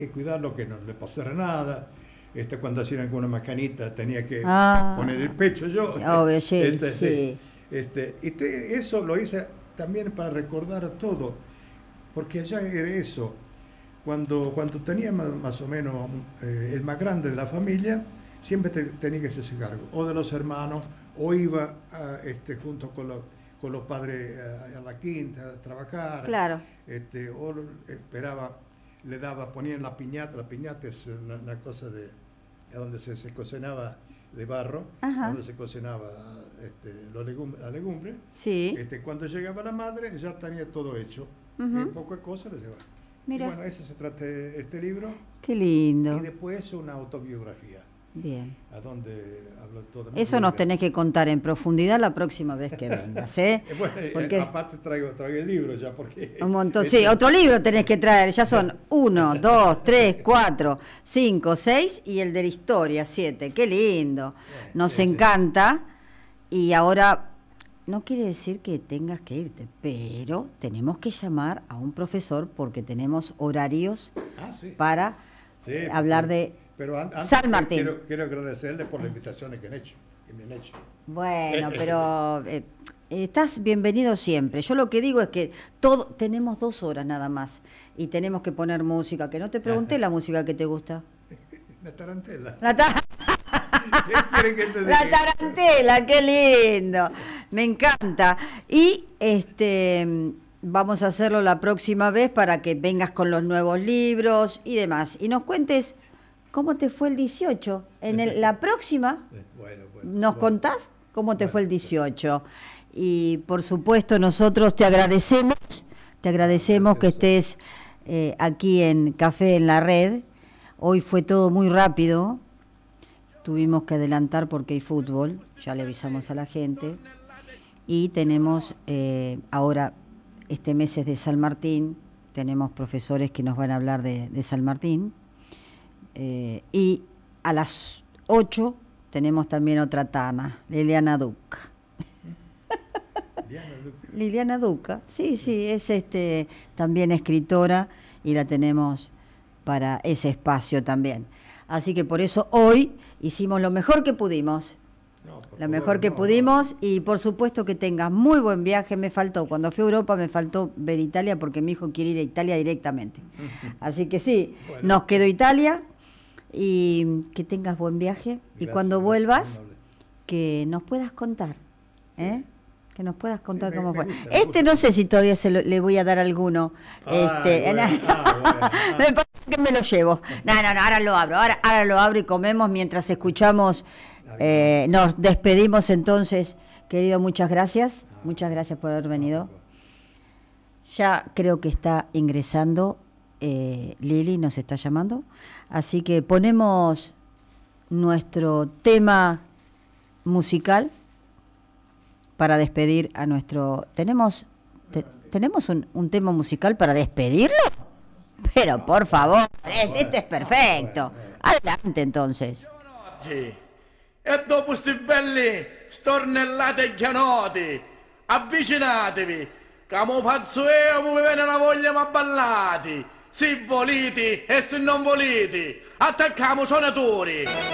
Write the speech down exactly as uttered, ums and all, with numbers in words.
que cuidarlo, que no le pasara nada. Este, cuando hacían alguna macanita tenía que ah, poner el pecho yo. Obvio, sí, este, sí. Este, y te, eso lo hice también para recordar todo, porque allá era eso. Cuando, cuando tenía más, más o menos eh, el más grande de la familia, siempre te, tenía que hacerse cargo, o de los hermanos, o iba a, este, junto con, lo, con los padres a, a la quinta a trabajar, Claro. este, o esperaba, le daba, ponían la piñata, la piñata es una, una cosa de donde se, se cocinaba de barro, Ajá. donde se cocinaba este, los legum, la legumbre. Sí. Este, cuando llegaba la madre ya tenía todo hecho, Uh-huh. y un poco de cosas les llevaba. Mira. Y bueno, eso se trata de este libro. Qué lindo. Y después una autobiografía. Bien. A donde hablo todo. Eso nos tenés que contar en profundidad la próxima vez que vengas, ¿eh? Bueno, porque... aparte traigo, traigo el libro ya, porque... Un montón, sí, otro libro tenés que traer, ya son uno, dos, tres, cuatro, cinco, seis y el de la historia, siete, qué lindo. Nos sí, encanta y ahora... No quiere decir que tengas que irte, pero tenemos que llamar a un profesor porque tenemos horarios ah, sí. para sí, hablar pero, de pero an, antes San Martín. Quiero, quiero agradecerle por las invitaciones que han hecho, que me han hecho. Bueno, pero eh, estás bienvenido siempre. Yo lo que digo es que todo tenemos dos horas nada más y tenemos que poner música. Que no te pregunté la música que te gusta. La tarantela. La tarantela. ¿Qué que te La tarantela, qué lindo, me encanta. Y este vamos a hacerlo la próxima vez para que vengas con los nuevos libros y demás. Y nos cuentes cómo te fue el dieciocho. En el, la próxima, bueno, bueno, ¿nos bueno. contás cómo te bueno, fue el dieciocho? Y por supuesto nosotros te agradecemos, te agradecemos que estés eh, aquí en Café en la Red. Hoy fue todo muy rápido. Tuvimos que adelantar porque hay fútbol, ya le avisamos a la gente. Y tenemos eh, ahora, este mes es de San Martín, tenemos profesores que nos van a hablar de, de San Martín. Eh, y a las ocho tenemos también otra tana, Liliana Duca. Liliana Duca. Liliana Duca, sí, sí, es este también escritora y la tenemos para ese espacio también. Así que por eso hoy hicimos lo mejor que pudimos, no, lo favor, mejor que no, pudimos no. Y por supuesto que tengas muy buen viaje. Me faltó, cuando fui a Europa me faltó ver Italia porque mi hijo quiere ir a Italia directamente. Así que sí, bueno, nos quedó Italia y que tengas buen viaje. Gracias, y cuando vuelvas, gracias, que nos puedas contar, sí. ¿eh? Que nos puedas contar sí, cómo me, fue. Me gusta, este gusta. No sé si todavía se lo, le voy a dar alguno. Ah, este, bueno, ah, bueno, ah. Me parece que me lo llevo. No, no, no, ahora lo abro, ahora, ahora lo abro y comemos mientras escuchamos. Eh, nos despedimos entonces, querido, muchas gracias. Ah, muchas gracias por haber venido. Ya creo que está ingresando, eh, Lili nos está llamando. Así que ponemos nuestro tema musical para despedir a nuestro... ¿Tenemos te, tenemos un, un tema musical para despedirlo? Pero por favor, este, este es perfecto. Adelante entonces. E dopo sti belli stornellate e chianotti, avvicinatevi, che mo faccio io, mi viene la voglia ma ballati, se volete e se non volete, attacchiamo suonatori.